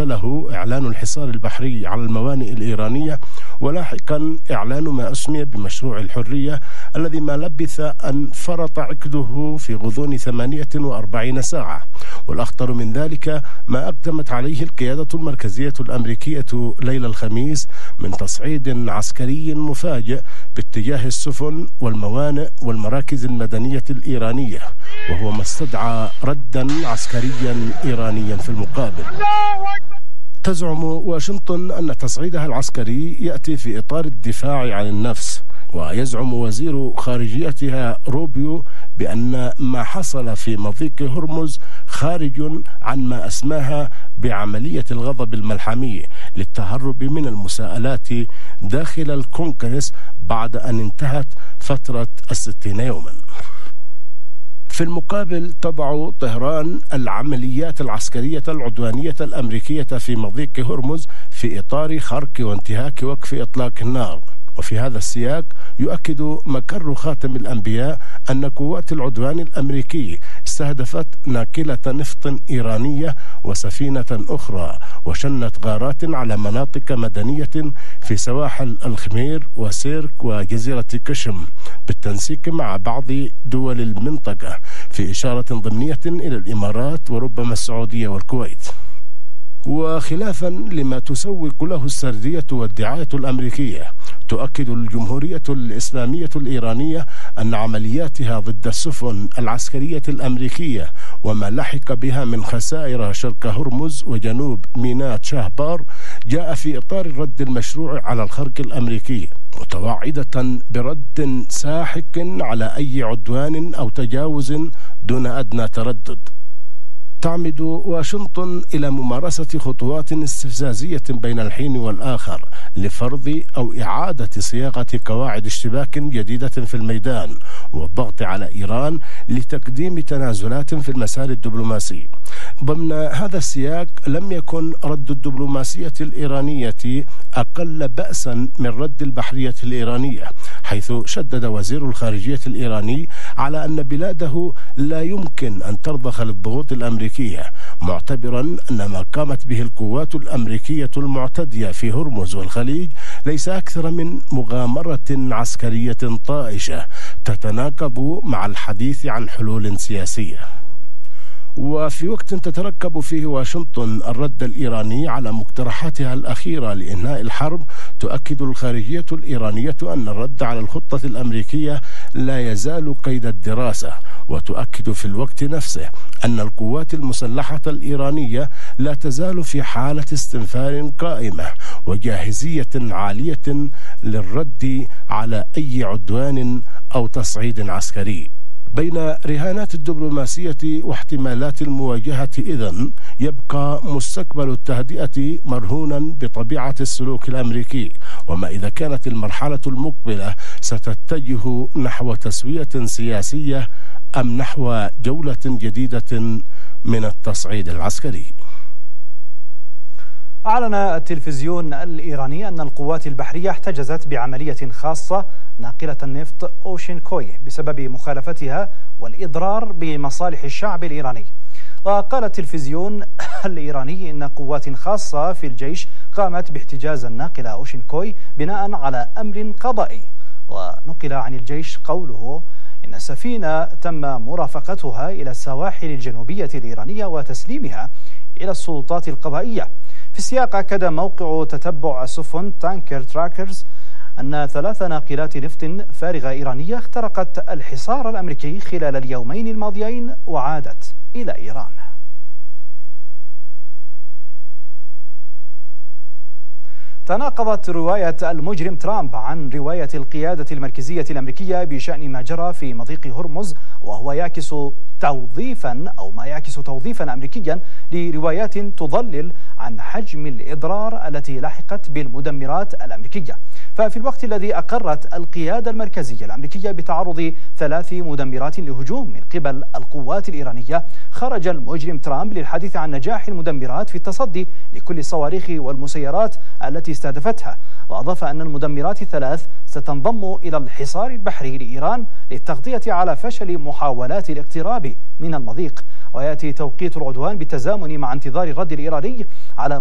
تخلله إعلان الحصار البحري على الموانئ الإيرانية، ولاحقا إعلان ما أسمي بمشروع الحرية الذي ما لبث أن فرط عقده في غضون 48 ساعة. والأخطر من ذلك ما أقدمت عليه القيادة المركزية الأمريكية ليلة الخميس من تصعيد عسكري مفاجئ باتجاه السفن والموانئ والمراكز المدنية الإيرانية، وهو ما استدعى ردا عسكريا إيرانيا في المقابل. تزعم واشنطن أن تصعيدها العسكري يأتي في إطار الدفاع عن النفس، ويزعم وزير خارجيتها روبيو بأن ما حصل في مضيق هرمز خارج عن ما أسماها بعملية الغضب الملحمي للتهرب من المساءلات داخل الكونغرس بعد أن انتهت فترة 60 يوما. في المقابل تضع طهران العمليات العسكرية العدوانية الأمريكية في مضيق هرمز في إطار خرق وانتهاك وقف إطلاق النار. وفي هذا السياق يؤكد مقر خاتم الأنبياء أن قوات العدوان الأمريكي استهدفت ناقلة نفط إيرانية وسفينة أخرى، وشنت غارات على مناطق مدنية في سواحل الخمير وسيرك وجزيرة كشم بالتنسيق مع بعض دول المنطقة، في إشارة ضمنية إلى الإمارات وربما السعودية والكويت. وخلافا لما تسوق له السردية والدعاية الأمريكية، تؤكد الجمهورية الإسلامية الإيرانية أن عملياتها ضد السفن العسكرية الأمريكية وما لحق بها من خسائر شرق هرمز وجنوب ميناء شاهبار جاء في إطار الرد المشروع على الخرق الأمريكي، متوعدة برد ساحق على أي عدوان أو تجاوز دون أدنى تردد. تعمد واشنطن إلى ممارسة خطوات استفزازية بين الحين والآخر لفرض أو إعادة صياغة قواعد اشتباك جديدة في الميدان، والضغط على إيران لتقديم تنازلات في المسار الدبلوماسي. ضمن هذا السياق لم يكن رد الدبلوماسية الإيرانية أقل بأسا من رد البحرية الإيرانية، حيث شدد وزير الخارجية الإيراني على أن بلاده لا يمكن أن ترضخ للضغوط الأمريكية، معتبرا أن ما قامت به القوات الأمريكية المعتدية في هرمز والخليج ليس أكثر من مغامرة عسكرية طائشة تتناقض مع الحديث عن حلول سياسية. وفي وقت تترقب فيه واشنطن الرد الإيراني على مقترحاتها الأخيرة لإنهاء الحرب، تؤكد الخارجية الإيرانية أن الرد على الخطة الأمريكية لا يزال قيد الدراسة، وتؤكد في الوقت نفسه أن القوات المسلحة الإيرانية لا تزال في حالة استنفار قائمة وجاهزية عالية للرد على أي عدوان أو تصعيد عسكري. بين رهانات الدبلوماسية واحتمالات المواجهة إذن يبقى مستقبل التهدئة مرهونا بطبيعة السلوك الأمريكي، وما إذا كانت المرحلة المقبلة ستتجه نحو تسوية سياسية أم نحو جولة جديدة من التصعيد العسكري. أعلن التلفزيون الإيراني أن القوات البحرية احتجزت بعملية خاصة ناقلة النفط أوشين كوي بسبب مخالفتها والإضرار بمصالح الشعب الإيراني. وقال التلفزيون الإيراني إن قوات خاصة في الجيش قامت باحتجاز الناقلة أوشين كوي بناء على أمر قضائي. ونقل عن الجيش قوله إن السفينة تم مرافقتها إلى السواحل الجنوبية الإيرانية وتسليمها إلى السلطات القضائية. في السياق أكد موقع تتبع السفن تانكر تراكرز أن 3 ناقلات نفط فارغة إيرانية اخترقت الحصار الأمريكي خلال اليومين الماضيين وعادت إلى إيران. تناقضت رواية المجرم ترامب عن رواية القيادة المركزية الأمريكية بشأن ما جرى في مضيق هرمز، وهو يعكس توظيفا أمريكيا لروايات تضلل عن حجم الإضرار التي لحقت بالمدمرات الأمريكية. ففي الوقت الذي أقرت القيادة المركزية الأمريكية بتعرض 3 مدمرات لهجوم من قبل القوات الإيرانية، خرج المجرم ترامب للحديث عن نجاح المدمرات في التصدي لكل الصواريخ والمسيرات التي استهدفتها. وأضاف أن المدمرات ال3 ستنضم إلى الحصار البحري لإيران للتغطية على فشل محاولات الاقتراب من المضيق. ويأتي توقيت العدوان بالتزامن مع انتظار الرد الإيراني على